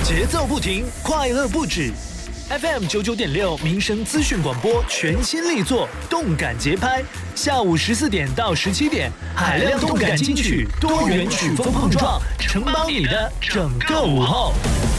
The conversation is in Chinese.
节奏不停，快乐不止。FM 99.6民生资讯广播全新力作，动感节拍，下午14点到17点，海量动感金曲，多元曲风碰撞，承包你的整个午后。